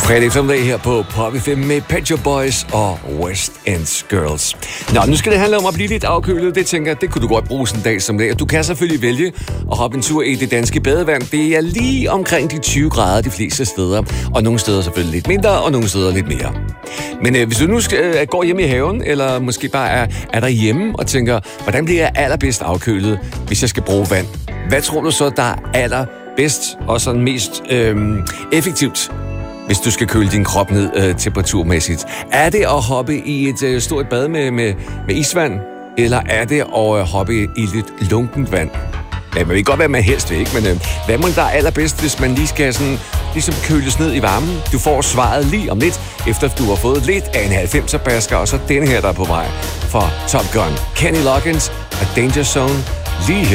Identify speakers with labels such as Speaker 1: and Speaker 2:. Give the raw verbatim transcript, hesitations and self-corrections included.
Speaker 1: Fredag eftermiddag her på Pop F M med Pet Shop Boys og West End Girls. Nå, nu skal det handle om at blive lidt afkølet. Det tænker jeg, det kunne du godt bruge sådan en dag som dag. Du kan selvfølgelig vælge at hoppe en tur i det danske badevand. Det er lige omkring de tyve grader de fleste steder. Og nogle steder selvfølgelig lidt mindre, og nogle steder lidt mere. Men øh, hvis du nu skal, øh, går hjem i haven, eller måske bare er, er derhjemme og tænker, hvordan bliver jeg allerbedst afkølet, hvis jeg skal bruge vand? Hvad tror du så, der er allerbedst og sådan mest øh, effektivt, hvis du skal køle din krop ned øh, temperaturmæssigt? Er det at hoppe i et øh, stort bad med, med, med isvand, eller er det at øh, hoppe i lidt lunkent vand? Ja, man ved godt, hvad man helst vil, ikke? Men øh, hvad må der er allerbedst, hvis man lige skal sådan, ligesom køles ned i varmen? Du får svaret lige om lidt, efter du har fået lidt af en halvfemser basker, og så denne her, der er på vej for Top Gun. Kenny Loggins og Danger Zone lige her.